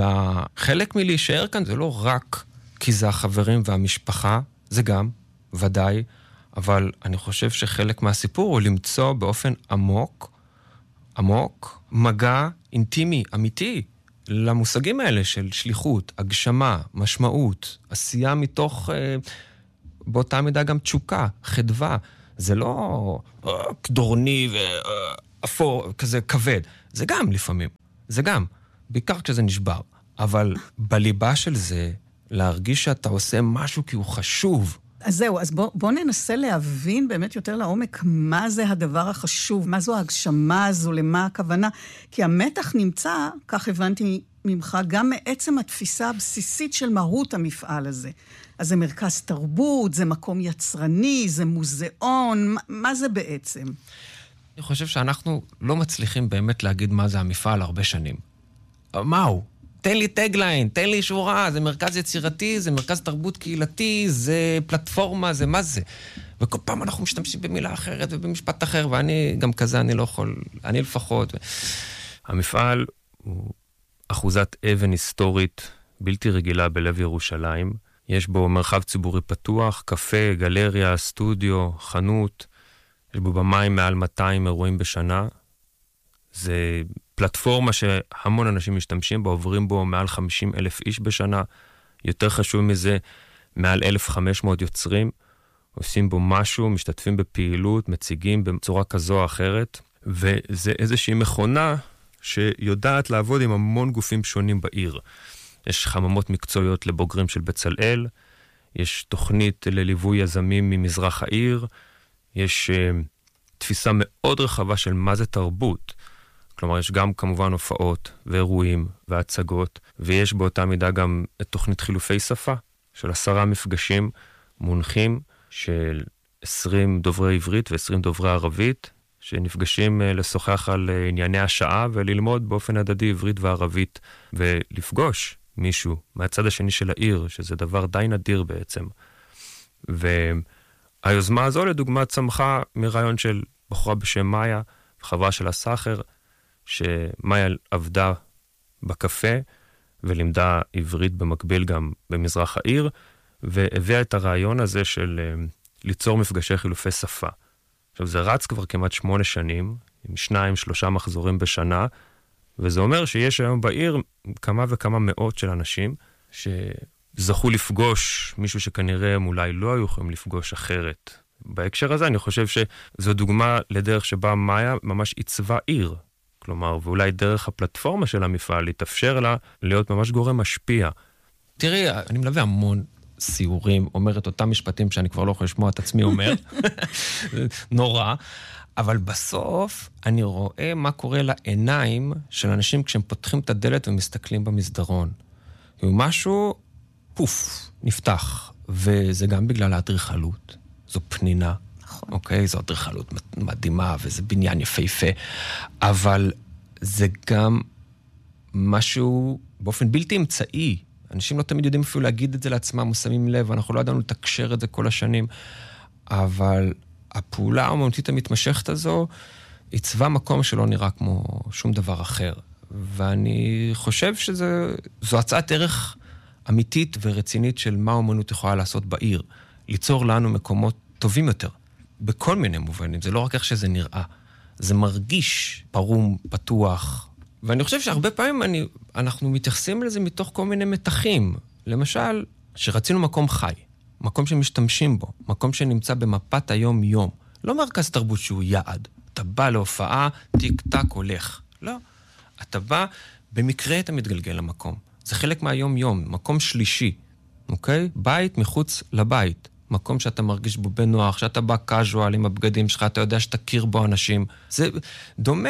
והחלק מלהישאר כאן זה לא רק כי זה החברים והמשפחה, זה גם, ודאי, אבל אני חושב שחלק מהסיפור הוא למצוא באופן עמוק, עמוק, מגע אינטימי, אמיתי, למושגים האלה של שליחות, הגשמה, משמעות, עשייה מתוך... באותה מידה גם תשוקה, חדווה. זה לא קדורני ואפור, כזה כבד. זה גם לפעמים. זה גם. בעיקר כשזה נשבר. אבל בליבה של זה, להרגיש שאתה עושה משהו כי הוא חשוב. אז זהו, אז בוא, בוא ננסה להבין באמת יותר לעומק מה זה הדבר החשוב, מה זו ההגשמה הזו, למה הכוונה. כי המתח נמצא, כך הבנתי ממך, גם מעצם התפיסה הבסיסית של מהות המפעל הזה. אז זה מרכז תרבות, זה מקום יצרני, זה מוזיאון, מה, מה זה בעצם? אני חושב שאנחנו לא מצליחים באמת להגיד מה זה המפעל הרבה שנים. מהו? תן לי טגליין, תן לי שורה, זה מרכז יצירתי, זה מרכז תרבות קהילתי, זה פלטפורמה, זה מה זה? וכל פעם אנחנו משתמשים במילה אחרת ובמשפט אחר, ואני גם כזה, אני לא יכול, אני לפחות. המפעל הוא אחוזת אבן היסטורית בלתי רגילה בלב ירושלים. יש בו מרחב ציבורי פתוח, קפה, גלריה, סטודיו, חנות. יש בו במים מעל מאתיים אירועים בשנה. זה פלטפורמה שהמון אנשים משתמשים בה, עוברים בו מעל חמישים אלף איש בשנה. יותר חשוב מזה, מעל אלף וחמש מאות יוצרים. עושים בו משהו, משתתפים בפעילות, מציגים בצורה כזו או אחרת. וזה איזושהי מכונה שיודעת לעבוד עם המון גופים שונים בעיר. יש חממות מקצועיות לבוגרים של בצלאל, יש תוכנית לליווי יזמים ממזרח העיר, יש uh, תפיסה מאוד רחבה של מה זה תרבות. כלומר, יש גם כמובן הופעות ואירועים והצגות, ויש באותה מידה גם את תוכנית חילופי שפה, של עשרה מפגשים מונחים של עשרים דוברי עברית ו-עשרים דוברי ערבית, שנפגשים לשוחח על ענייני השעה וללמוד באופן הדדי עברית וערבית, ולפגוש מישהו מהצד השני של העיר, שזה דבר די נדיר בעצם. והיוזמה הזו לדוגמה צמחה מרעיון של בחורה בשם מאיה, חברה של הסחר, שמאיה עבדה בקפה ולימדה עברית במקביל גם במזרח העיר, והביאה את הרעיון הזה של ליצור מפגשי חילופי שפה. עכשיו זה רץ כבר כמעט שמונה שנים, עם שניים, שלושה מחזורים בשנה, וזה אומר שיש היום בעיר כמה וכמה מאות של אנשים זכו לפגוש מישהו שכנראה הם אולי לא היו יכולים לפגוש אחרת. בהקשר הזה אני חושב שזו דוגמה לדרך שבה מאיה ממש עיצבה עיר. כלומר, ואולי דרך הפלטפורמה של המפעל להתאפשר לה להיות ממש גורם משפיע. תראי, אני מלווה המון סיורים, אומר את אותם משפטים שאני כבר לא יכול לשמוע את עצמי אומר. נורא. אבל בסוף אני רואה מה קורה לעיניים של אנשים כשהם פותחים את הדלת ומסתכלים במסדרון. ומשהו, פוף, נפתח. וזה גם בגלל האדריכלות. זו פנינה. נכון. אוקיי? זו אדריכלות מדהימה, וזה בניין יפהפה. אבל זה גם משהו באופן בלתי אמצעי. אנשים לא תמיד יודעים אפילו להגיד את זה לעצמם, או שמים לב, אנחנו לא ידענו לתקשר את זה כל השנים. אבל הפעולה האומנותית המתמשכת הזו, עיצבה מקום שלא נראה כמו שום דבר אחר. ואני חושב שזו הצעת ערך אמיתית ורצינית של מה האומנות יכולה לעשות בעיר. ליצור לנו מקומות טובים יותר. בכל מיני מובנים. זה לא רק איך שזה נראה. זה מרגיש פרום, פתוח. ואני חושב שהרבה פעמים אני, אנחנו מתייחסים לזה מתוך כל מיני מתחים. למשל, שרצינו מקום חי. מקום שמשתמשים בו. מקום שנמצא במפת היום-יום. לא מרכז תרבות שהוא יעד. אתה בא להופעה, טיק-טק הולך. לא. אתה בא, במקרה אתה מתגלגל למקום. זה חלק מהיום-יום. מקום שלישי. אוקיי? בית מחוץ לבית. מקום שאתה מרגיש בו בנוח, שאתה בא קאז'ואל עם הבגדים שלך, אתה יודע שתכיר בו אנשים. זה דומה,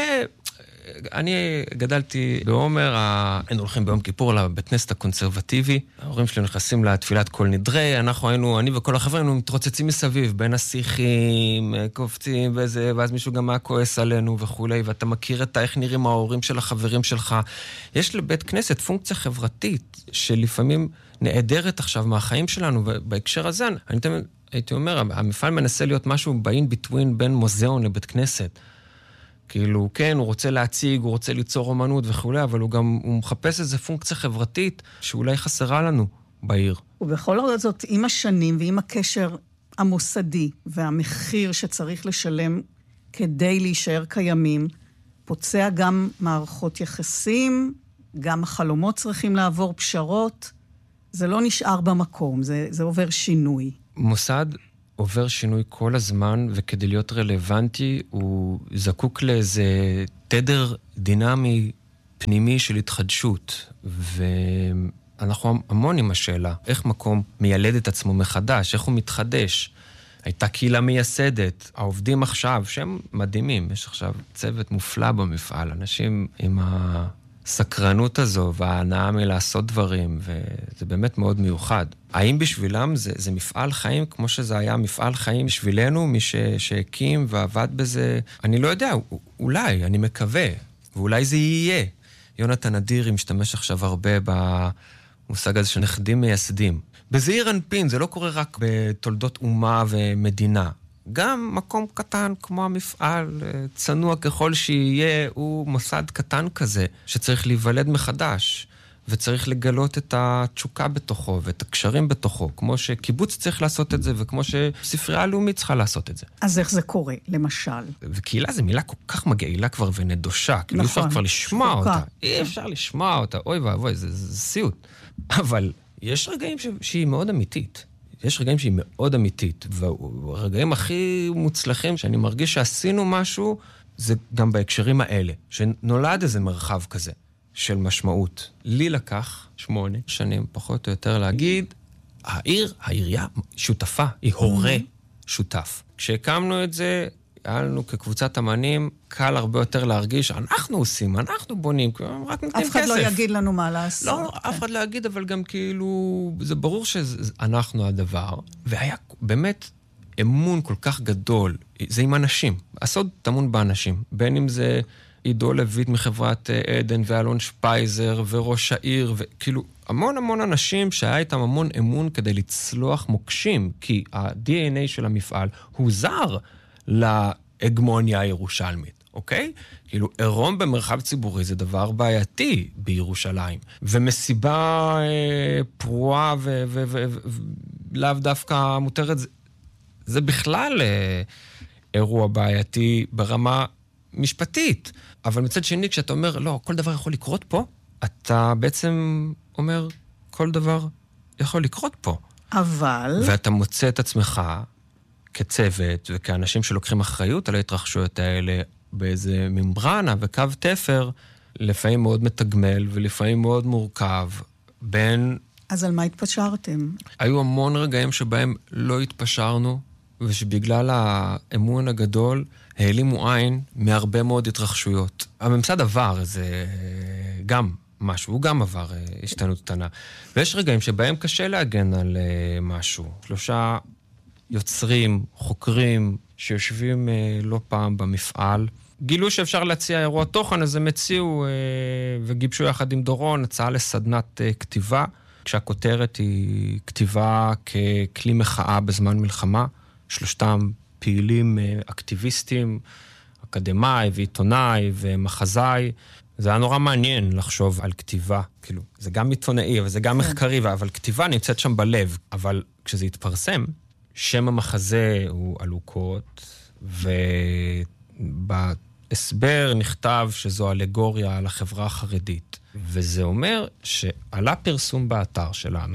אני גדלתי בעומר, היינו הולכים ביום כיפור לבית כנסת הקונסרבטיבי, ההורים שלי נכנסים לתפילת כל נדרי, אנחנו היינו, אני וכל החבר'ה היינו מתרוצצים מסביב, בין השיחים, קופצים וזה, ואז מישהו גם היה כועס עלינו וכולי, ואתה מכיר את איך נראים ההורים של החברים שלך. יש לבית כנסת פונקציה חברתית, שלפעמים נעדרת עכשיו מהחיים שלנו, ובהקשר הזה, אני תמיד הייתי אומר, המפעל מנסה להיות משהו באין ביטווין בין מוזיאון לבית כנסת. כאילו, כן, הוא רוצה להציג, הוא רוצה ליצור אומנות וכו', אבל הוא גם, הוא מחפש איזו פונקציה חברתית שאולי חסרה לנו בעיר. ובכל זאת, עם השנים ועם הקשר המוסדי והמחיר שצריך לשלם כדי להישאר קיימים, פוצע גם מערכות יחסים, גם החלומות צריכים לעבור פשרות, זה לא נשאר במקום, זה, זה עובר שינוי. מוסד עובר שינוי כל הזמן, וכדי להיות רלוונטי, הוא זקוק לאיזה תדר דינמי פנימי של התחדשות. ואנחנו המון עם השאלה, איך מקום מיילד את עצמו מחדש, איך הוא מתחדש. הייתה קהילה מייסדת, העובדים עכשיו, שהם מדהימים, יש עכשיו צוות מופלא במפעל, אנשים עם ה... סקרנות הזו וההנאה מלעשות דברים, וזה באמת מאוד מיוחד. האם בשבילם זה, זה מפעל חיים כמו שזה היה מפעל חיים בשבילנו, מי ש, שהקים ועבד בזה? אני לא יודע, אולי, אני מקווה, ואולי זה יהיה. יונתן אדירי משתמש עכשיו הרבה במושג הזה של נכדים מייסדים. בזעיר אנפין, זה לא קורה רק בתולדות אומה ומדינה. גם מקום קטן כמו המפעל, צנוע ככל שיהיה, הוא מוסד קטן כזה, שצריך להיוולד מחדש, וצריך לגלות את התשוקה בתוכו, ואת הקשרים בתוכו, כמו שקיבוץ צריך לעשות את זה, וכמו שספרייה הלאומית צריכה לעשות את זה. אז איך זה קורה, למשל? וקהילה זה מילה כל כך מגעילה כבר ונדושה, כאילו נכון, אי אפשר כבר לשמוע אותה. אי אפשר לשמוע אותה, אוי ואבוי, זה, זה, זה סיוט. אבל יש רגעים ש... שהיא מאוד אמיתית. יש רגעים שהיא מאוד אמיתית, והרגעים הכי מוצלחים שאני מרגיש שעשינו משהו, זה גם בהקשרים האלה, שנולד איזה מרחב כזה של משמעות. לי לקח שמונה שנים פחות או יותר להגיד, העיר, העירייה שותפה, היא הורה שותף. כשהקמנו את זה, היה לנו כקבוצת אמנים, קל הרבה יותר להרגיש, אנחנו עושים, אנחנו בונים, רק נותנים כסף. אף אחד לא יגיד לנו מה לעשות. לא, אף אחד לא יגיד, אבל גם כאילו, זה ברור שאנחנו הדבר, והיה באמת אמון כל כך גדול, זה עם אנשים, הסוד תמון באנשים, בין אם זה עידו לויט מחברת עדן, ואלון שפייזר, וראש העיר, וכאילו, המון המון אנשים שהיה איתם המון אמון כדי לצלוח מוקשים, כי ה-די אן איי של המפעל הוא זר, להגמוניה הירושלמית, אוקיי? כאילו, עירום במרחב ציבורי זה דבר בעייתי בירושלים. ומסיבה אה, פרועה ולאו דווקא מותרת, זה, זה בכלל אה, אירוע בעייתי ברמה משפטית. אבל מצד שני, כשאתה אומר, לא, כל דבר יכול לקרות פה, אתה בעצם אומר, כל דבר יכול לקרות פה. אבל... ואתה מוצא את עצמך כצוות וכאנשים שלוקחים אחריות על ההתרחשויות האלה באיזה ממברנה וקו תפר, לפעמים מאוד מתגמל ולפעמים מאוד מורכב, בין... אז על מה התפשרתם? היו המון רגעים שבהם לא התפשרנו, ושבגלל האמון הגדול העלימו עין מהרבה מאוד התרחשויות. הממסד עבר, זה גם משהו, הוא גם עבר השתנות קטנה. ויש רגעים שבהם קשה להגן על משהו. שלושה יוצרים, חוקרים, שיושבים לא פעם במפעל, גילו שאפשר להציע אירוע תוכן, אז הם הציעו וגיבשו יחד עם דורון הצעה לסדנת כתיבה, כשהכותרת היא כתיבה ככלי מחאה בזמן מלחמה, שלושתם פעילים אקטיביסטים, אקדמאי ועיתונאי ומחזאי. זה היה נורא מעניין לחשוב על כתיבה, כאילו, זה גם עיתונאי, אבל זה גם מחקרי, אבל כתיבה נמצאת שם בלב, אבל כשזה יתפרסם, שם המחזה הוא אלוקות, ובהסבר נכתב שזו אלגוריה על החברה החרדית. וזה אומר שעלה פרסום באתר שלנו,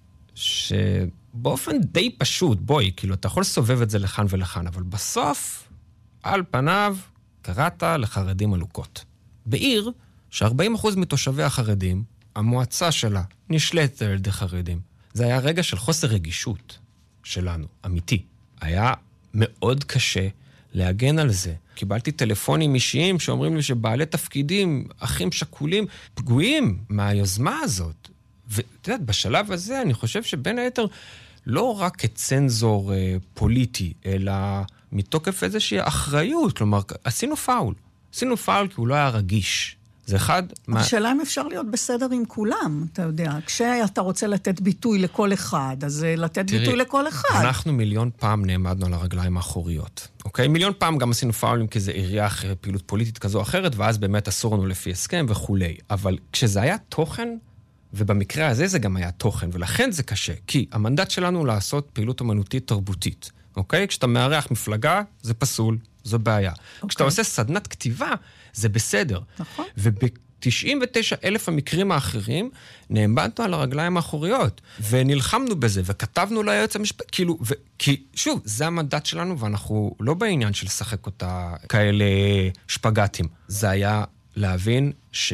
שבאופן די פשוט, בואי, כאילו, אתה יכול לסובב את זה לכאן ולכאן, אבל בסוף, על פניו, קראת לחרדים אלוקות. בעיר ש-ארבעים אחוז מתושבי החרדים, המועצה שלה נשלטת על ידי חרדים. זה היה רגע של חוסר רגישות שלנו, אמיתי. היה מאוד קשה להגן על זה. קיבלתי טלפונים אישיים שאומרים לי שבעלי תפקידים, אחים שכולים, פגועים מהיוזמה הזאת. ואת יודעת, בשלב הזה אני חושב שבין היתר לא רק כצנזור אה, פוליטי, אלא מתוקף איזושהי אחריות. כלומר, עשינו פאול. עשינו פאול כי הוא לא היה רגיש. זה אחד... השאלה אם אפשר להיות בסדר עם כולם, אתה יודע. כשאתה רוצה לתת ביטוי לכל אחד, אז לתת תראי, ביטוי לכל אחד. אנחנו מיליון פעם נעמדנו על הרגליים האחוריות. אוקיי? מיליון פעם גם עשינו פאולים כי זה עירייה אחרת, פעילות פוליטית כזו או אחרת, ואז באמת אסור לנו לפי הסכם וכולי. אבל כשזה היה תוכן, ובמקרה הזה זה גם היה תוכן, ולכן זה קשה. כי המנדט שלנו הוא לעשות פעילות אומנותית תרבותית. אוקיי? כשאתה מארח מפלגה, זה פסול. זו בעיה. Okay. כשאתה עושה סדנת כתיבה, זה בסדר. נכון. וב-תשעים ותשעה אלף המקרים האחרים, נעמדנו על הרגליים האחוריות, ונלחמנו בזה, וכתבנו ליועץ המשפט, כאילו, ו... כי, שוב, זה המנדט שלנו, ואנחנו לא בעניין של לשחק אותה כאלה שפגטים. זה היה להבין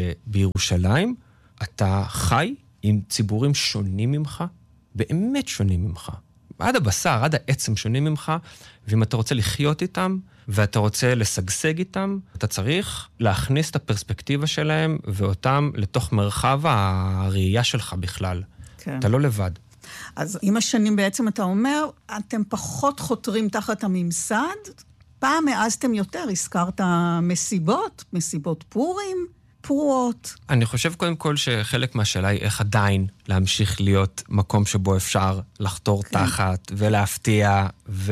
שבירושלים, אתה חי עם ציבורים שונים ממך, באמת שונים ממך. עד הבשר, עד העצם שונים ממך, ואם אתה רוצה לחיות איתם, ואתה רוצה לשגשג איתם, אתה צריך להכניס את הפרספקטיבה שלהם, ואותם לתוך מרחב הראייה שלך בכלל. כן. אתה לא לבד. אז עם השנים בעצם אתה אומר, אתם פחות חותרים תחת הממסד, פעם העזתם יותר, הזכרת מסיבות, מסיבות פורים, פרועות. אני חושב קודם כל שחלק מהשאלה היא איך עדיין להמשיך להיות מקום שבו אפשר לחתור כן. תחת ולהפתיע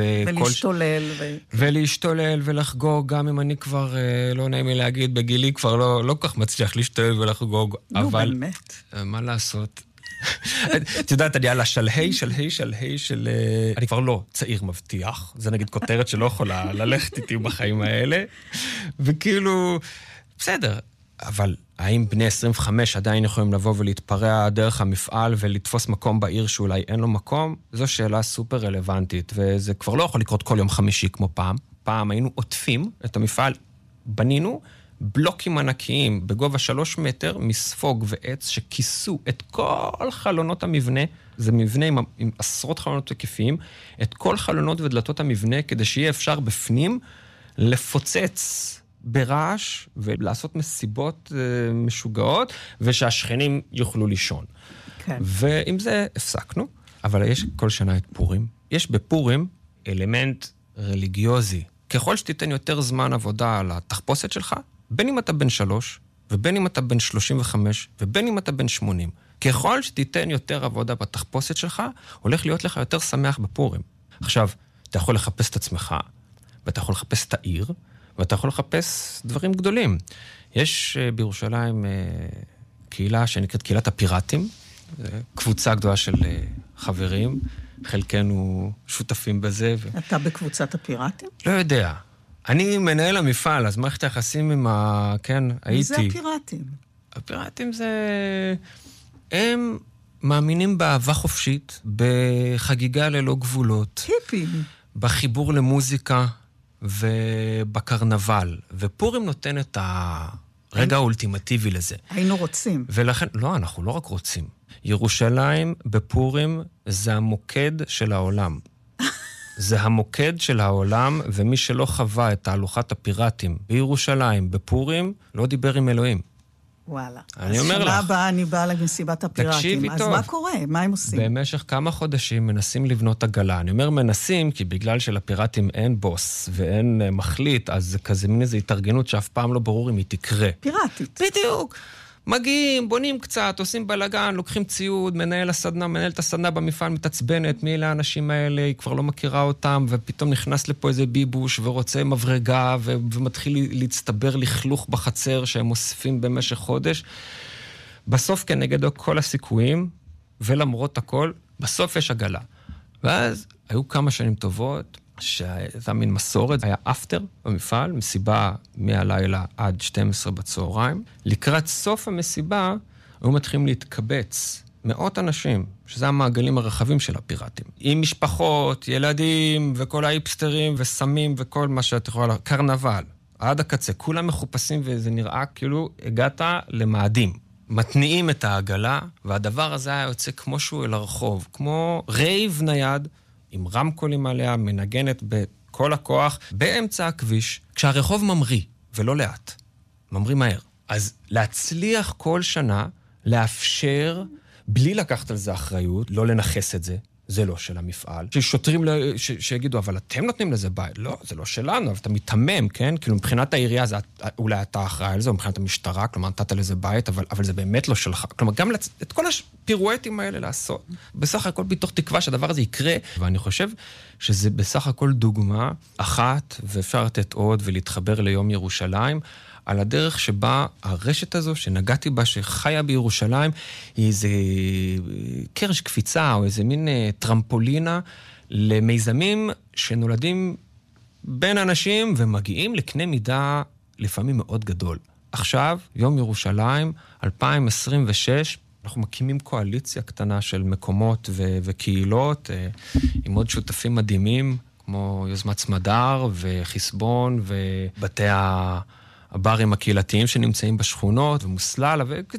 ולהשתולל ש... ו... ולהשתולל ולחגוג, גם אם אני כבר, לא נעים לי להגיד, בגילי כבר לא, לא כך מצליח להשתולל ולחגוג. נו, אבל... באמת. מה לעשות? את יודעת, אני על השלהי, שלהי, שלהי של... אני כבר לא צעיר מבטיח. זה נגיד כותרת שלא יכולה ללכת איתי בחיים האלה. וכאילו, בסדר. אבל האם בני עשרים וחמש עדיין יכולים לבוא ולהתפרע דרך המפעל ולתפוס מקום בעיר שאולי אין לו מקום? זו שאלה סופר רלוונטית, וזה כבר לא יכול לקרות כל יום חמישי כמו פעם. פעם היינו עוטפים את המפעל, בנינו בלוקים ענקיים בגובה שלוש מטר מספוג ועץ שכיסו את כל חלונות המבנה, זה מבנה עם, עם עשרות חלונות היקפיים, את כל חלונות ודלתות המבנה כדי שיהיה אפשר בפנים לפוצץ ברעש ולעשות מסיבות uh, משוגעות, ושהשכנים יוכלו לישון. כן. ועם זה הפסקנו, אבל יש כל שנה את פורים. יש בפורים אלמנט רליגיוזי. ככל שתיתן יותר זמן עבודה על התחפושת שלך, בין אם אתה בן שלוש, ובין אם אתה בן שלושים וחמש, ובין אם אתה בן שמונים. ככל שתיתן יותר עבודה בתחפושת שלך, הולך להיות לך יותר שמח בפורים. עכשיו, אתה יכול לחפש את עצמך, ואתה יכול לחפש את העיר, ואתה יכול לחפש דברים גדולים. יש בירושלים קהילה שנקראת קהילת הפיראטים, קבוצה גדולה של חברים, חלקנו שותפים בזה. ו... אתה בקבוצת הפיראטים? לא יודע. אני מנהל המפעל, אז מערכת היחסים עם ה... כן, הייתי. זה הפיראטים? הפיראטים זה... הם מאמינים באהבה חופשית, בחגיגה ללא גבולות. היפים. בחיבור למוזיקה ובקרנבל. ופורים נותן את הרגע האולטימטיבי לזה. היינו רוצים. ולכן, לא, אנחנו לא רק רוצים. ירושלים בפורים זה המוקד של העולם. זה המוקד של העולם, ומי שלא חווה את תהלוכת הפיראטים בירושלים, בפורים, לא דיבר עם אלוהים. וואלה. אני אומר לך. שנה הבאה אני באה למסיבת הפיראטים. תקשיבי אז טוב. מה קורה? מה הם עושים? במשך כמה חודשים מנסים לבנות עגלה. אני אומר מנסים, כי בגלל שלפיראטים אין בוס ואין מחליט, אז זה כזה מין איזו התארגנות שאף פעם לא ברור אם היא תקרה. פיראטית. בדיוק. מגיעים, בונים קצת, עושים בלגן, לוקחים ציוד, מנהל הסדנה, מנהל את הסדנה במפעל, מתעצבנת, מי אלה האנשים האלה, היא כבר לא מכירה אותם, ופתאום נכנס לפה איזה ביבוש, ורוצה מברגה, ו- ומתחיל להצטבר לכלוך בחצר, שהם מוסיפים במשך חודש. בסוף כנגד כל הסיכויים, ולמרות הכל, בסוף יש עגלה. ואז היו כמה שנים טובות, שהייתה מין מסורת, היה אפטר במפעל, מסיבה מהלילה עד שתים עשרה בצהריים. לקראת סוף המסיבה, היו מתחילים להתקבץ מאות אנשים, שזה המעגלים הרחבים של הפיראטים. עם משפחות, ילדים, וכל האיפסטרים, וסמים, וכל מה שאת יכולה, קרנבל, עד הקצה. כולם מחופשים, וזה נראה כאילו הגעת למאדים. מתניעים את העגלה, והדבר הזה היה יוצא כמו שהוא אל הרחוב, כמו רייב נייד, עם רמקולים עליה, מנגנת בכל הכוח, באמצע הכביש, כשהרחוב ממריא, ולא לאט, ממריא מהר. אז להצליח כל שנה, לאפשר, בלי לקחת על זה אחריות, לא לנחס את זה, זה לא של המפעל. ששוטרים ש... שיגידו, אבל אתם נותנים לזה בית. לא, זה לא שלנו, אבל אתה מתמם, כן? כאילו מבחינת העירייה, זה, אולי אתה אחראי על זה, או מבחינת המשטרה, כלומר, נתת לזה בית, אבל, אבל זה באמת לא שלך. כלומר, גם לצ... את כל הפירואטים האלה לעשות. בסך הכל בתוך תקווה שהדבר הזה יקרה, ואני חושב שזה בסך הכל דוגמה אחת, ואפשר לתת עוד ולהתחבר ליום ירושלים, על הדרך שבה הרשת הזו שנגעתי בה, שחיה בירושלים, היא איזה קרש קפיצה, או איזה מין טרמפולינה, למיזמים שנולדים בין אנשים, ומגיעים לקנה מידה לפעמים מאוד גדול. עכשיו, יום ירושלים, אלפיים עשרים ושש, אנחנו מקימים קואליציה קטנה של מקומות ו- וקהילות, עם עוד שותפים מדהימים, כמו יוזמת סמדר וחסבון, ובתי ה... הברים הקהילתיים שנמצאים בשכונות, ומוסלל,